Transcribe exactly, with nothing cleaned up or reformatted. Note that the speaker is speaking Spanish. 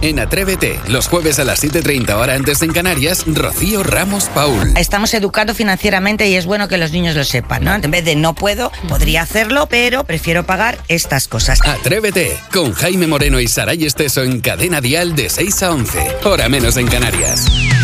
En Atrévete, los jueves a las siete y treinta hora antes en Canarias, Rocío Ramos Paul. Estamos educando financieramente y es bueno que los niños lo sepan, ¿no? En vez de no puedo, podría hacerlo, pero prefiero pagar estas cosas. Atrévete, con Jaime Moreno y Saray Esteso en Cadena Dial de seis a once, hora menos en Canarias.